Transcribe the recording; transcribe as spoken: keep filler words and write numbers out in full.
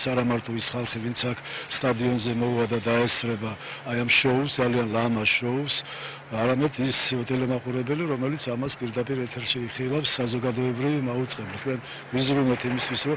არა მარტო ის ხალხი, ვინც აქ სტადიონზე მოვა და დაესწრება აი ამ შოუს, ძალიან ლამა შოუს, არამედ ის ტელემაყურებელი, რომელიც ამას პირდაპირ ეთერში იხილავს საზოგადოებრივი მაუწყებლად. ჩვენ ვიზრუნოთ იმისთვის, რომ